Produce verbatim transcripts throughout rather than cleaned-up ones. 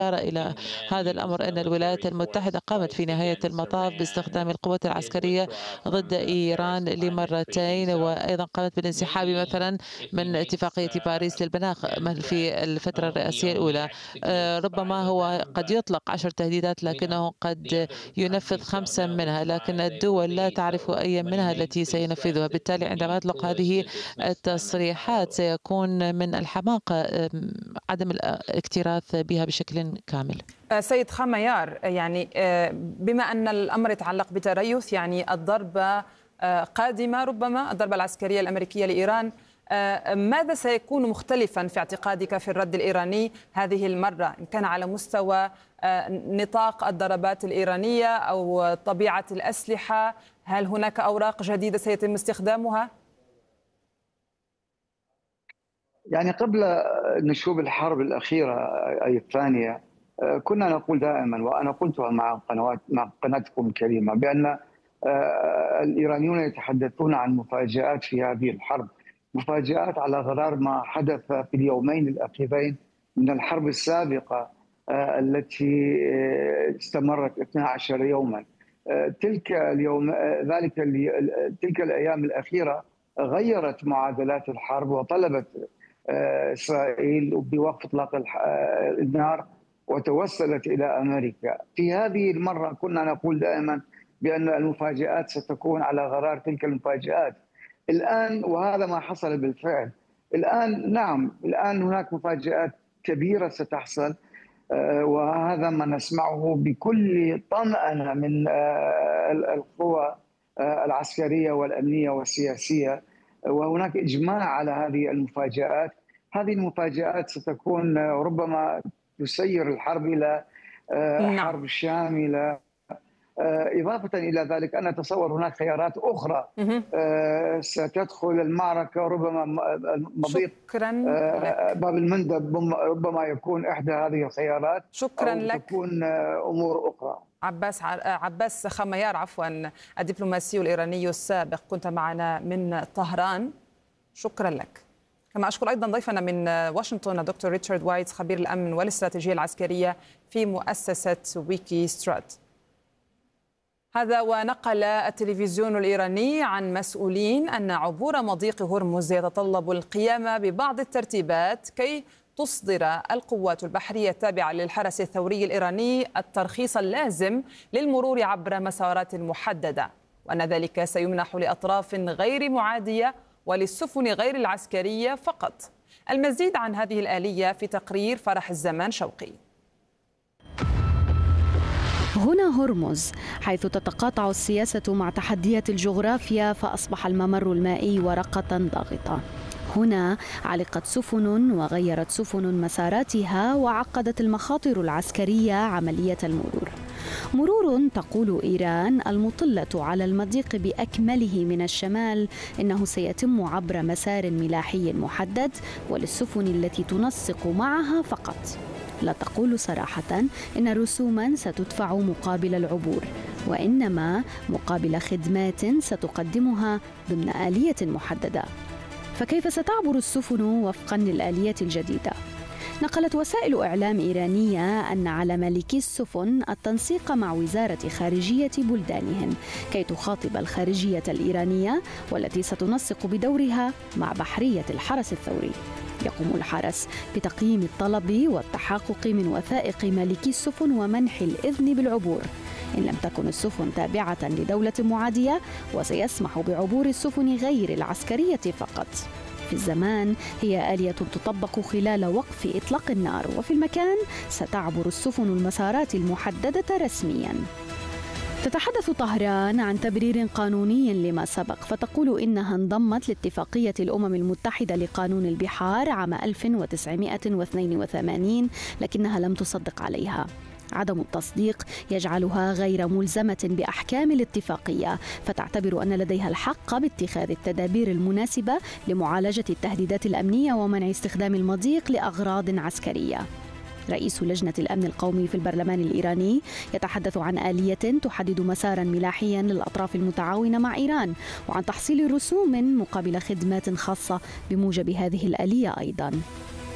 إلى هذا الأمر أن الولايات المتحدة قامت في نهاية المطاف باستخدام القوات العسكرية ضد إيران لمرتين، وأيضا قامت بالانسحاب مثلا من اتفاقية باريس للمناخ في الفترة الرئاسية الأولى. آه، ربما هو قد يطلق عشر تهديدات لكنه قد ينفذ خمسة منها، لكن الدول لا تعرف أي منها التي سينفذها. بالتالي عندما يطلق هذه التصريحات سيكون من الحماقة آم، عدم الاكتراث بها بشكل كامل. سيد خميار، يعني بما أن الأمر يتعلق بتريث، يعني الضربة قادمة، ربما الضربة العسكرية الأمريكية لإيران، ماذا سيكون مختلفا في اعتقادك في الرد الإيراني هذه المرة، إن كان على مستوى نطاق الضربات الإيرانية أو طبيعة الأسلحة؟ هل هناك أوراق جديدة سيتم استخدامها؟ يعني قبل نشوب الحرب الأخيرة أي الثانية كنا نقول دائما، وأنا قلتها مع قنوات مع قناتكم الكريمة، بأن الإيرانيون يتحدثون عن مفاجآت في هذه الحرب، مفاجآت على غرار ما حدث في اليومين الأخيرين من الحرب السابقة التي استمرت اثنتي عشرة يوما. تلك اليوم ذلك تلك الأيام الأخيرة غيرت معادلات الحرب وطلبت إسرائيل بوقف إطلاق النار وتوسلت إلى أمريكا. في هذه المرة كنا نقول دائما بأن المفاجآت ستكون على غرار تلك المفاجآت. الآن وهذا ما حصل بالفعل. الآن نعم، الآن هناك مفاجآت كبيرة ستحصل، وهذا ما نسمعه بكل طمأنة من القوى العسكرية والأمنية والسياسية، وهناك إجماع على هذه المفاجآت. هذه المفاجآت ستكون ربما تسير الحرب إلى حرب شاملة. إضافة إلى ذلك أنا أتصور هناك خيارات أخرى ستدخل المعركة، ربما مضيق باب المندب ربما يكون إحدى هذه الخيارات. شكرا لك. تكون أمور أخرى. عباس عباس خميار، عفوا، الدبلوماسي الإيراني السابق، كنت معنا من طهران. شكرا لك. كما أشكر أيضا ضيفنا من واشنطن الدكتور ريتشارد وايت، خبير الأمن والاستراتيجية العسكرية في مؤسسة ويكي سترات. هذا ونقل التلفزيون الإيراني عن مسؤولين أن عبور مضيق هرمز يتطلب القيام ببعض الترتيبات كي تصدر القوات البحرية التابعة للحرس الثوري الإيراني الترخيص اللازم للمرور عبر مسارات محددة، وأن ذلك سيمنح لأطراف غير معادية وللسفن غير العسكرية فقط. المزيد عن هذه الآلية في تقرير فرح الزمان شوقي. هنا هرمز، حيث تتقاطع السياسة مع تحديات الجغرافيا، فأصبح الممر المائي ورقة ضاغطة. هنا علقت سفن وغيرت سفن مساراتها، وعقدت المخاطر العسكرية عملية المرور. مرور تقول إيران المطلة على المضيق بأكمله من الشمال إنه سيتم عبر مسار ملاحي محدد وللسفن التي تنسق معها فقط. لا تقول صراحة إن رسوما ستدفع مقابل العبور، وإنما مقابل خدمات ستقدمها ضمن آلية محددة. فكيف ستعبر السفن وفقا للآلية الجديدة؟ نقلت وسائل إعلام إيرانية أن على مالكي السفن التنسيق مع وزارة خارجية بلدانهم كي تخاطب الخارجية الإيرانية والتي ستنسق بدورها مع بحرية الحرس الثوري. يقوم الحرس بتقييم الطلب والتحقق من وثائق مالكي السفن ومنح الإذن بالعبور إن لم تكن السفن تابعة لدولة معادية، وسيسمح بعبور السفن غير العسكرية فقط. في الزمان هي آلية تطبق خلال وقف إطلاق النار، وفي المكان ستعبر السفن المسارات المحددة رسمياً. تتحدث طهران عن تبرير قانوني لما سبق، فتقول إنها انضمت لاتفاقية الأمم المتحدة لقانون البحار عام ألف وتسعمائة واثنين وثمانين، لكنها لم تصدق عليها. عدم التصديق يجعلها غير ملزمة بأحكام الاتفاقية، فتعتبر أن لديها الحق باتخاذ التدابير المناسبة لمعالجة التهديدات الأمنية ومنع استخدام المضيق لأغراض عسكرية. رئيس لجنة الأمن القومي في البرلمان الإيراني يتحدث عن آلية تحدد مسارا ملاحيا للأطراف المتعاونة مع إيران، وعن تحصيل رسوم مقابل خدمات خاصة بموجب هذه الآلية أيضا.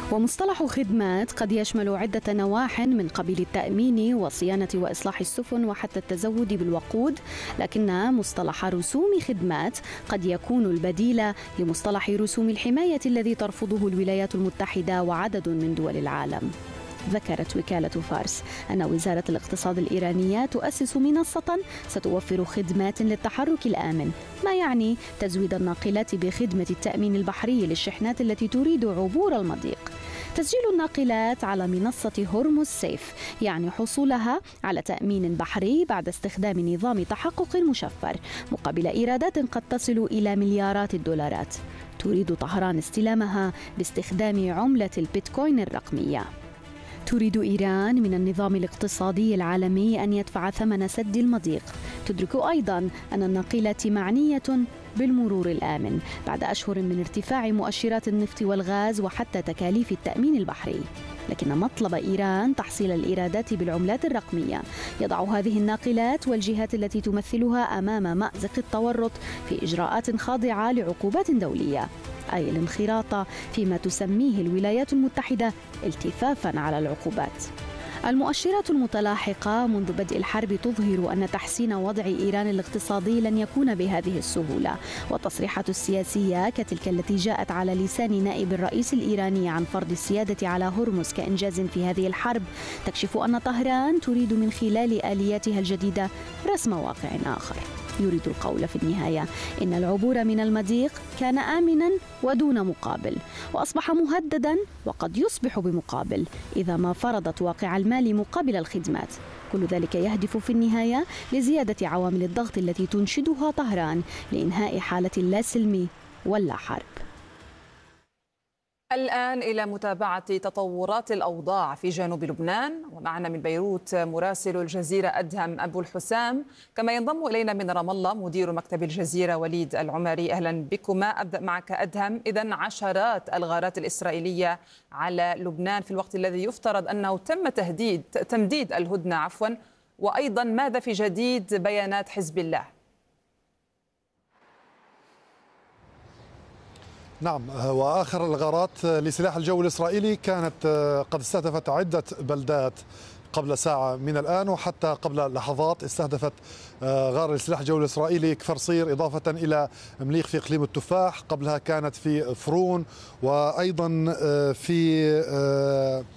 ومصطلح خدمات قد يشمل عدة نواح من قبيل التأمين وصيانة وإصلاح السفن وحتى التزود بالوقود، لكن مصطلح رسوم خدمات قد يكون البديل لمصطلح رسوم الحماية الذي ترفضه الولايات المتحدة وعدد من دول العالم. ذكرت وكالة فارس أن وزارة الاقتصاد الإيرانية تؤسس منصة ستوفر خدمات للتحرك الآمن، ما يعني تزويد الناقلات بخدمة التأمين البحري للشحنات التي تريد عبور المضيق. تسجيل الناقلات على منصة هرمز سيف يعني حصولها على تأمين بحري بعد استخدام نظام تحقق مشفر مقابل إيرادات قد تصل إلى مليارات الدولارات. تريد طهران استلامها باستخدام عملة البيتكوين الرقمية. تريد إيران من النظام الاقتصادي العالمي أن يدفع ثمن سد المضيق. تدرك أيضاً أن الناقلات معنية بالمرور الآمن بعد أشهر من ارتفاع مؤشرات النفط والغاز وحتى تكاليف التأمين البحري. لكن مطلب إيران تحصيل الإيرادات بالعملات الرقمية يضع هذه الناقلات والجهات التي تمثلها أمام مأزق التورط في إجراءات خاضعة لعقوبات دولية، أي الانخراط فيما تسميه الولايات المتحدة التفافاً على العقوبات. المؤشرات المتلاحقة منذ بدء الحرب تظهر أن تحسين وضع إيران الاقتصادي لن يكون بهذه السهولة، والتصريحات السياسية كتلك التي جاءت على لسان نائب الرئيس الإيراني عن فرض السيادة على هرمز كإنجاز في هذه الحرب تكشف أن طهران تريد من خلال آلياتها الجديدة رسم واقع آخر. يريد القول في النهاية إن العبور من المضيق كان آمناً ودون مقابل، وأصبح مهدداً وقد يصبح بمقابل إذا ما فرضت واقع المال مقابل الخدمات. كل ذلك يهدف في النهاية لزيادة عوامل الضغط التي تنشدها طهران لإنهاء حالة اللا سلم ولا حرب. الآن إلى متابعة تطورات الأوضاع في جنوب لبنان، ومعنا من بيروت مراسل الجزيرة أدهم أبو الحسام، كما ينضم إلينا من رام الله مدير مكتب الجزيرة وليد العمري. أهلا بكما. أبدأ معك أدهم. إذن عشرات الغارات الإسرائيلية على لبنان في الوقت الذي يفترض أنه تم تهديد تمديد الهدنة عفوا، وأيضا ماذا في جديد بيانات حزب الله؟ نعم، وآخر الغارات لسلاح الجو الإسرائيلي كانت قد استهدفت عدة بلدات قبل ساعة من الآن، وحتى قبل لحظات استهدفت غار لسلاح الجو الإسرائيلي كفر صير، إضافة إلى مليخ في إقليم التفاح. قبلها كانت في فرون، وأيضا في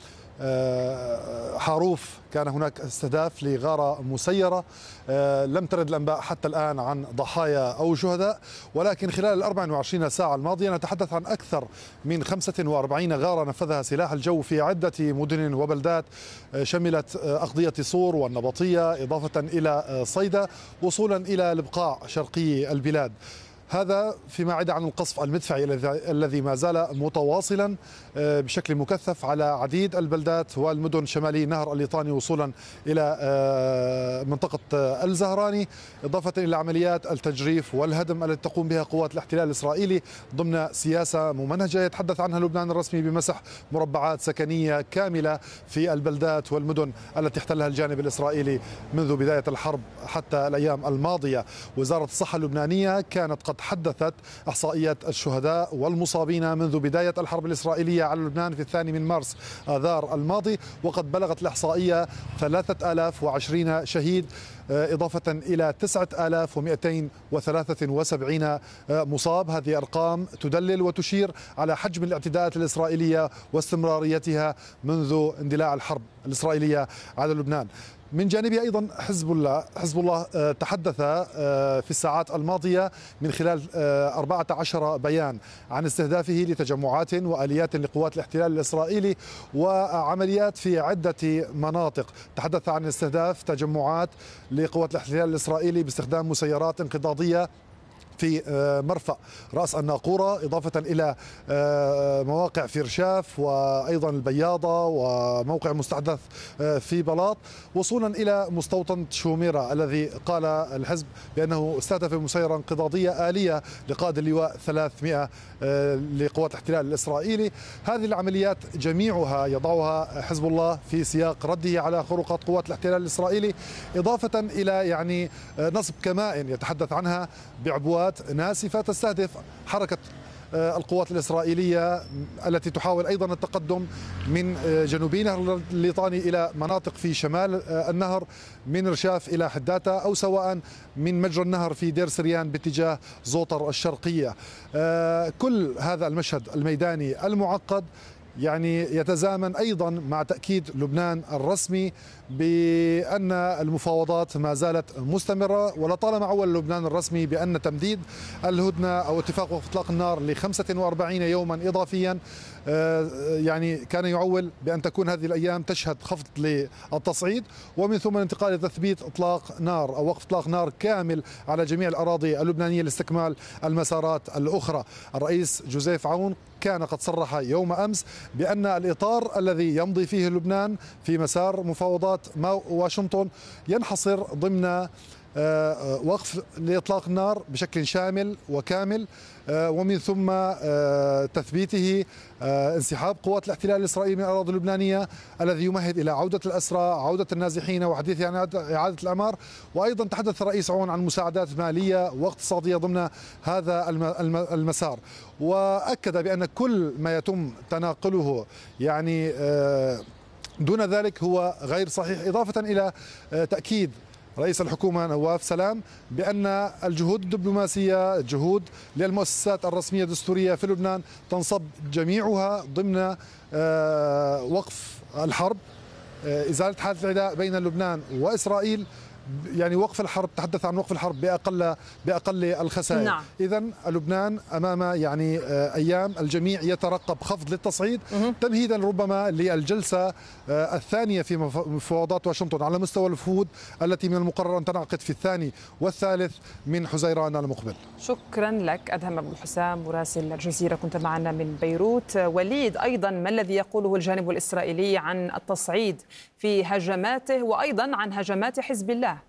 حاروف كان هناك استهداف لغارة مسيرة. لم ترد الأنباء حتى الآن عن ضحايا أو شهداء، ولكن خلال الأربع وعشرين ساعة الماضية نتحدث عن أكثر من خمسة وأربعين غارة نفذها سلاح الجو في عدة مدن وبلدات شملت أقضية صور والنبطية إضافة إلى صيدا وصولا إلى البقاع شرقي البلاد. هذا فيما عدا عن القصف المدفعي الذي ما زال متواصلا بشكل مكثف على عديد البلدات والمدن شمالي نهر الليطاني وصولا إلى منطقة الزهراني، إضافة إلى عمليات التجريف والهدم التي تقوم بها قوات الاحتلال الإسرائيلي ضمن سياسة ممنهجة يتحدث عنها لبنان الرسمي بمسح مربعات سكنية كاملة في البلدات والمدن التي احتلها الجانب الإسرائيلي منذ بداية الحرب حتى الأيام الماضية. وزارة الصحة اللبنانية كانت قد حدثت إحصائيات الشهداء والمصابين منذ بداية الحرب الإسرائيلية على لبنان في الثاني من مارس آذار الماضي، وقد بلغت الإحصائية ثلاثة آلاف وعشرين شهيد إضافة إلى تسعة آلاف ومئتين وثلاثة وسبعين مصاب. هذه أرقام تدلل وتشير على حجم الاعتداءات الإسرائيلية واستمراريتها منذ اندلاع الحرب الإسرائيلية على لبنان. من جانبه أيضا حزب الله حزب الله تحدث في الساعات الماضية من خلال أربعة عشر بيان عن استهدافه لتجمعات وآليات لقوات الاحتلال الإسرائيلي وعمليات في عدة مناطق. تحدث عن استهداف تجمعات لقوات الاحتلال الإسرائيلي باستخدام مسيرات انقضاضية في مرفأ رأس الناقورة، إضافة إلى مواقع في رشاف وأيضا البياضة وموقع مستحدث في بلاط، وصولا إلى مستوطن شوميرة الذي قال الحزب بأنه استهدف مسيرة انقضاضية آلية لقائد اللواء ثلاثمئة لقوات الاحتلال الإسرائيلي. هذه العمليات جميعها يضعها حزب الله في سياق رده على خروقات قوات الاحتلال الإسرائيلي، إضافة إلى يعني نصب كمائن يتحدث عنها بعبوات ناسفة تستهدف حركة القوات الإسرائيلية التي تحاول أيضا التقدم من جنوبي نهر الليطاني إلى مناطق في شمال النهر من رشاف إلى حداتا، أو سواء من مجرى النهر في دير سريان باتجاه زوطر الشرقية. كل هذا المشهد الميداني المعقد يعني يتزامن أيضا مع تأكيد لبنان الرسمي بأن المفاوضات ما زالت مستمرة، ولطالما عول لبنان الرسمي بأن تمديد الهدنة أو اتفاق وقف إطلاق النار ل خمسة وأربعين يوما إضافيا يعني كان يعول بأن تكون هذه الأيام تشهد خفض للتصعيد، ومن ثم الانتقال إلى تثبيت إطلاق نار أو وقف إطلاق نار كامل على جميع الأراضي اللبنانية لاستكمال المسارات الأخرى. الرئيس جوزيف عون كان قد صرح يوم أمس بأن الإطار الذي يمضي فيه لبنان في مسار مفاوضات واشنطن ينحصر ضمن وقف لإطلاق النار بشكل شامل وكامل، ومن ثم تثبيته انسحاب قوات الاحتلال الإسرائيلي من الأراضي اللبنانية الذي يمهد إلى عودة الأسرى، عودة النازحين وحديث عن إعادة الأعمار. وأيضا تحدث الرئيس عون عن مساعدات مالية واقتصادية ضمن هذا المسار، وأكد بأن كل ما يتم تناقله يعني دون ذلك هو غير صحيح، إضافة إلى تأكيد رئيس الحكومة نواف سلام بأن الجهود الدبلوماسية، جهود للمؤسسات الرسمية الدستورية في لبنان تنصب جميعها ضمن وقف الحرب، إزالة حالة العداء بين لبنان وإسرائيل، يعني وقف الحرب، تحدث عن وقف الحرب بأقل بأقل الخسائر. نعم. إذن لبنان أمام يعني أيام الجميع يترقب خفض للتصعيد تمهيدا ربما للجلسة الثانية في مفاوضات واشنطن على مستوى الوفود التي من المقرر أن تنعقد في الثاني والثالث من حزيران المقبل. شكرا لك أدهم أبو حسام مراسل الجزيرة، كنت معنا من بيروت. وليد، أيضا ما الذي يقوله الجانب الإسرائيلي عن التصعيد في هجماته وأيضا عن هجمات حزب الله؟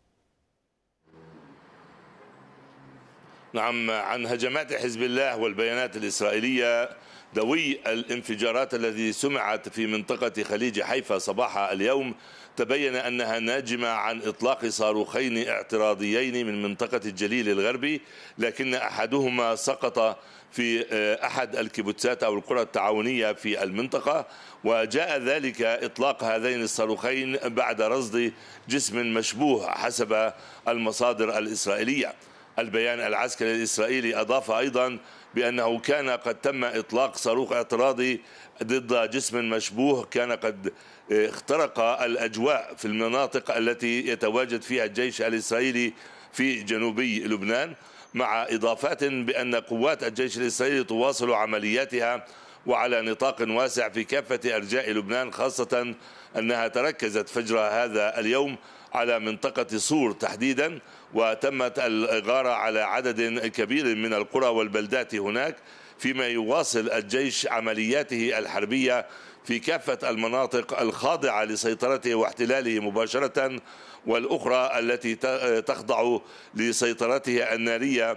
نعم، عن هجمات حزب الله والبيانات الإسرائيلية دوي الانفجارات التي سمعت في منطقة خليج حيفا صباح اليوم تبين أنها ناجمة عن إطلاق صاروخين اعتراضيين من منطقة الجليل الغربي، لكن أحدهما سقط في أحد الكيبوتسات أو القرى التعاونية في المنطقة، وجاء ذلك إطلاق هذين الصاروخين بعد رصد جسم مشبوه حسب المصادر الإسرائيلية. البيان العسكري الإسرائيلي أضاف أيضا بأنه كان قد تم إطلاق صاروخ اعتراضي ضد جسم مشبوه كان قد اخترق الأجواء في المناطق التي يتواجد فيها الجيش الإسرائيلي في جنوبي لبنان، مع إضافات بأن قوات الجيش الإسرائيلي تواصل عملياتها وعلى نطاق واسع في كافة أرجاء لبنان، خاصة أنها تركزت فجر هذا اليوم على منطقة صور تحديدا، وتمت الغارة على عدد كبير من القرى والبلدات هناك، فيما يواصل الجيش عملياته الحربية في كافة المناطق الخاضعة لسيطرته واحتلاله مباشرة، والأخرى التي تخضع لسيطرته النارية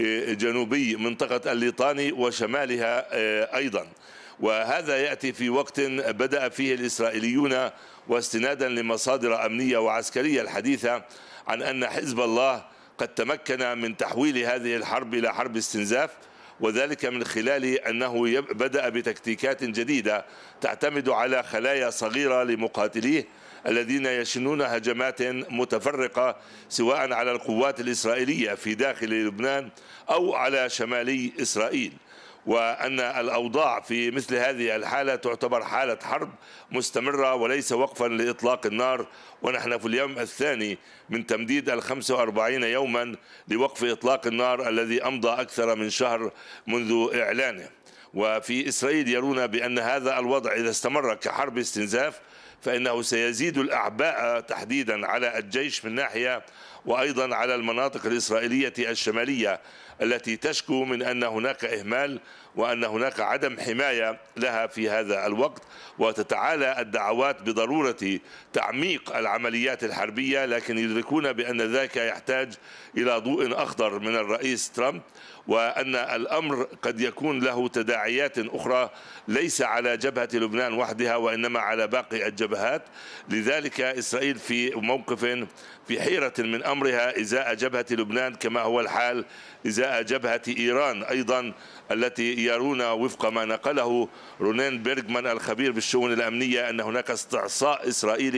جنوبي منطقة الليطاني وشمالها أيضا. وهذا يأتي في وقت بدأ فيه الإسرائيليون واستنادا لمصادر أمنية وعسكرية الحديثة عن أن حزب الله قد تمكن من تحويل هذه الحرب إلى حرب استنزاف، وذلك من خلال أنه بدأ بتكتيكات جديدة تعتمد على خلايا صغيرة لمقاتليه الذين يشنون هجمات متفرقة سواء على القوات الإسرائيلية في داخل لبنان أو على شمالي إسرائيل، وأن الأوضاع في مثل هذه الحالة تعتبر حالة حرب مستمرة وليس وقفا لإطلاق النار. ونحن في اليوم الثاني من تمديد الخمس وأربعين يوما لوقف إطلاق النار الذي أمضى أكثر من شهر منذ إعلانه. وفي إسرائيل يرون بأن هذا الوضع إذا استمر كحرب استنزاف فإنه سيزيد الأعباء تحديدا على الجيش من ناحية، وأيضا على المناطق الإسرائيلية الشمالية التي تشكو من أن هناك إهمال وأن هناك عدم حماية لها في هذا الوقت، وتتعالى الدعوات بضرورة تعميق العمليات الحربية، لكن يدركون بأن ذلك يحتاج إلى ضوء أخضر من الرئيس ترامب، وأن الأمر قد يكون له تداعيات أخرى ليس على جبهة لبنان وحدها وإنما على باقي الجبهات. لذلك إسرائيل في موقف في حيرة من أمرها إزاء جبهة لبنان كما هو الحال إزاء جبهة إيران أيضا، التي يرون وفق ما نقله رونين بيرغمان الخبير بالشؤون الأمنية أن هناك استعصاء إسرائيلي